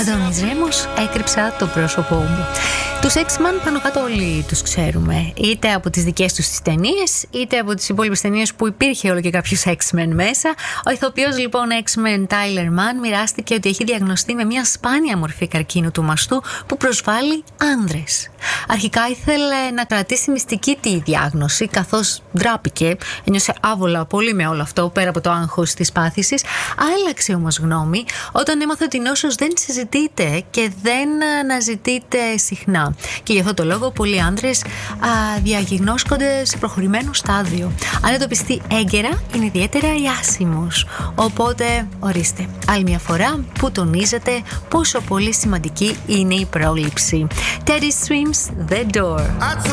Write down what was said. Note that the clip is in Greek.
Αντώνης Ρέμος, έκρυψα το πρόσωπό μου. Τους X-Men πάνω κάτω όλοι τους ξέρουμε. Είτε από τις δικές τους τις ταινίες, είτε από τις υπόλοιπες ταινίες που υπήρχε όλο και κάποιος X-Men μέσα. Ο ηθοποιός λοιπόν X-Men Tyler Mann μοιράστηκε ότι έχει διαγνωστεί με μια σπάνια μορφή καρκίνου του μαστού που προσβάλλει άνδρες. Αρχικά ήθελε να κρατήσει μυστική τη διάγνωση, καθώς ντράπηκε, ένιωσε άβολα πολύ με όλο αυτό πέρα από το άγχος της πάθησης. Άλλαξε όμως γνώμη όταν έμαθε ότι η νόσος δεν συζητείται και δεν αναζητείται συχνά. Και γι' αυτό το λόγο πολλοί άντρες διαγνώσκονται σε προχωρημένο στάδιο. Αν εντοπιστεί έγκαιρα, είναι ιδιαίτερα ιάσιμος. Οπότε, ορίστε, άλλη μια φορά που τονίζεται πόσο πολύ σημαντική είναι η πρόληψη. Teddy Swims, The Door.